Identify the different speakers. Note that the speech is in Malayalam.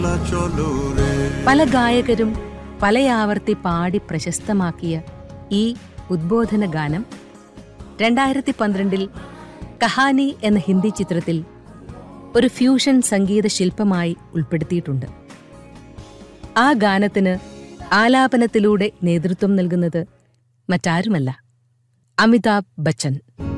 Speaker 1: പല ഗായകരും പലയാവർത്തി പാടി പ്രശസ്തമാക്കിയ ഈ ഉദ്ബോധന ഗാനം 2012 കഹാനി എന്ന ഹിന്ദി ചിത്രത്തിൽ ഒരു ഫ്യൂഷൻ സംഗീത ശില്പമായി ഉൾപ്പെടുത്തിയിട്ടുണ്ട്. ആ ഗാനത്തിന് ആലാപനത്തിലൂടെ നേതൃത്വം നൽകുന്നത് മറ്റാരുമല്ല, അമിതാഭ് ബച്ചൻ.